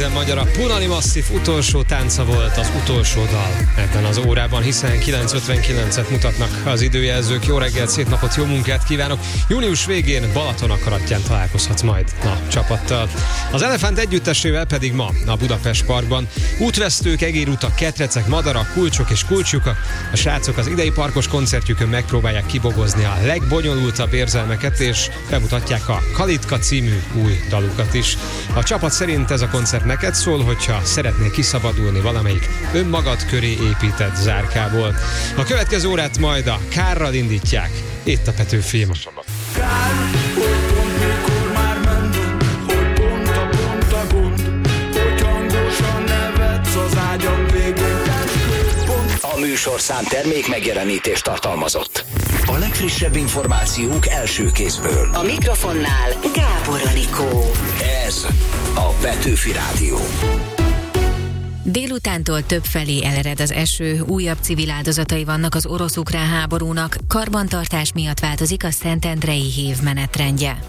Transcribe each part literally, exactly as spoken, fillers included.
minden magyar, a Punani Massive utolsó tánca volt az utolsó dal ebben az órában, hiszen kilenc ötvenkilencet mutatnak az időjelzők. Jó reggelt, szép napot, jó munkát kívánok! Június végén Balaton akaratján találkozhatsz majd a csapattal. Az Elefánt együttesével pedig ma a Budapest Parkban útvesztők, egérutak, ketrecek, madarak, kulcsok és kulcslyukak. A srácok az idei parkos koncertjükön megpróbálják kibogozni a legbonyolultabb érzelmeket, és bemutatják a Kalitka című új dalukat is. A csapat szerint ez a koncert neked szól, hogyha szeretnél kiszabadulni valamelyik önmagad köré épített zárkából. A következő órát majd a Kárral indítják. Itt a Petőfim. Kár, hogy pont mikor már mendő, hogy pont a pont a gond, hogy hangosan nevetsz az ágyam végén. Pont. A műsorszám termék megjelenítést tartalmazott. A legfrissebb információk első kézből. A mikrofonnál Gábor Anikó. Ez a Petőfi Rádió. Délutántól többfelé elered az eső, újabb civil áldozatai vannak az orosz-ukrán háborúnak, karbantartás miatt változik a szentendrei hév menetrendje.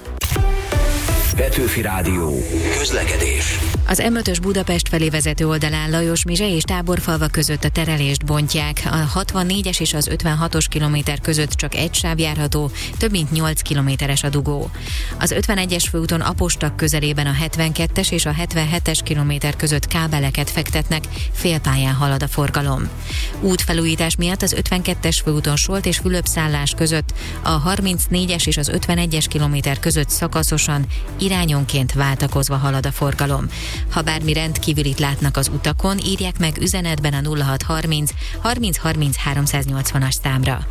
Petőfi Rádió. Közlekedés. Az em ötös Budapest felé vezető oldalán Lajos-Mizse és Táborfalva között a terelést bontják. A hatvannégyes és az ötvenhatos kilométer között csak egy sáv járható, több mint nyolc kilométeres a dugó. Az ötvenegyes főúton Apostak közelében a hetvenkettes és a hetvenhetes kilométer között kábeleket fektetnek, félpályán halad a forgalom. Útfelújítás miatt az ötvenkettes főúton Solt és Fülöp-szállás között a harmincnégyes és az ötvenegyes kilométer között szakaszosan irányonként váltakozva halad a forgalom. Ha bármi rendkívülit látnak az utakon, írják meg üzenetben a nulla hatszázharminc harminc harminc háromszáznyolcvanas számra.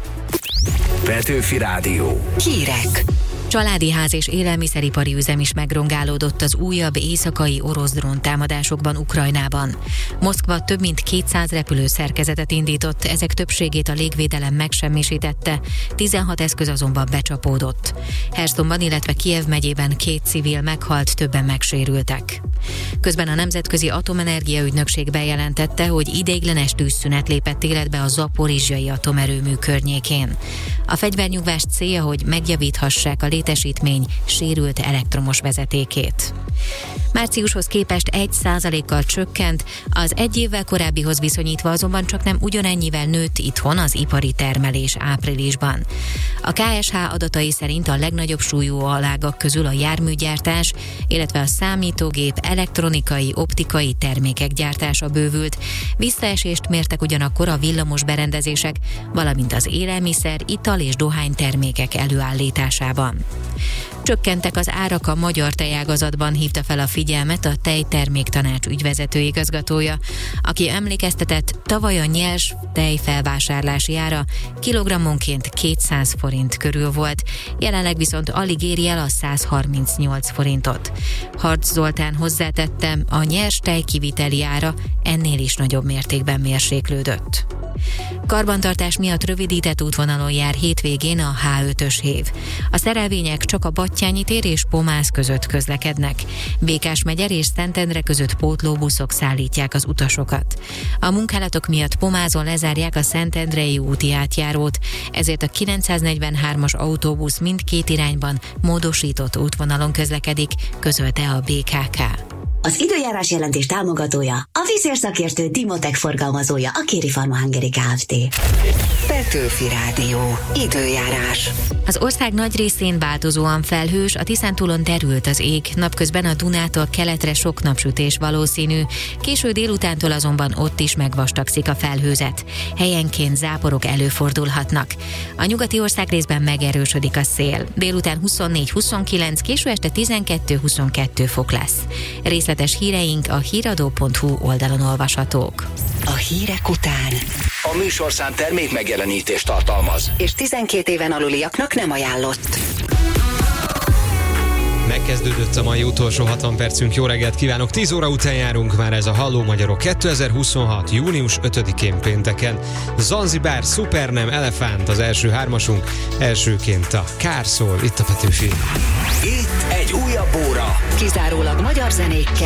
Petőfi Rádió. Hírek. Családi ház és élelmiszeripari üzem is megrongálódott az újabb éjszakai orosz dróntámadásokban Ukrajnában. Moszkva több mint kétszáz repülőszerkezetet indított, ezek többségét a légvédelem megsemmisítette, tizenhat eszköz azonban becsapódott. Hersonban, illetve Kijev megyében két civil meghalt, többen megsérültek. Közben a Nemzetközi Atomenergia Ügynökség bejelentette, hogy ideiglenes tűzszünet lépett életbe a zaporizsjai atomerőmű környékén. A fegyvernyugvás célja, hogy megjavíthassák a létesítmény sérült elektromos vezetékét. Márciushoz képest egy százalékkal csökkent, az egy évvel korábbihoz viszonyítva azonban csak nem ugyanennyivel nőtt itthon az ipari termelés áprilisban. A ká es há adatai szerint a legnagyobb súlyú alágak közül a járműgyártás, illetve a számítógép, elektronikai, optikai termékek gyártása bővült. Visszaesést mértek ugyanakkor a villamos berendezések, valamint az élelmiszer, ital és dohánytermékek előállításában. Csökkentek az árak a magyar tejágazatban, hívta fel a figyelmet a Tejterméktanács ügyvezető igazgatója, aki emlékeztetett, tavaly a nyers tej felvásárlási ára kilogrammonként kétszáz forint körül volt, jelenleg viszont alig éri el a száz harmincnyolc forintot. Harcz Zoltán hozzátette, a nyers tej kiviteli ára ennél is nagyobb mértékben mérséklődött. Karbantartás miatt rövidített útvonalon jár hétvégén a há ötös hév. A szerelvények csak a Battyányi tér és Pomász között közlekednek. Békásmegyer és Szentendre között pótlóbuszok szállítják az utasokat. A munkálatok miatt Pomázon lezárják a Szentendrei úti átjárót, ezért a kilencszáznegyvenhármas autóbusz mindkét irányban módosított útvonalon közlekedik, közölte a bé ká ká. Az időjárás jelentés támogatója, a vízérszakértő Dimotech forgalmazója, a Kéri Pharma Hungary Kft. Petőfi Rádió. Időjárás. Az ország nagy részén változóan felhős, a Tiszántúlon derült az ég, napközben a Dunától keletre sok napsütés valószínű, késő délutántól azonban ott is megvastagszik a felhőzet. Helyenként záporok előfordulhatnak. A nyugati ország részben megerősödik a szél. Délután huszonnégy huszonkilenc, késő este tizenkettő huszonkettő fok lesz. Részletes híreink a híradó pont hu oldalon olvashatók. A hírek után A műsorszám termék megjelenítést tartalmaz. és tizenkét éven aluliaknak nem ajánlott. Megkezdődött a mai utolsó hatvan percünk, jó reggelt kívánok, tíz óra után járunk már, ez a Halló Magyarok kétezer-huszonhat. június ötödikén pénteken. Zanzibár, Supernem, Elefánt az első hármasunk, elsőként a Kár szól, itt a Petőfi. Itt egy újabb óra. Kizárólag magyar zenékkel.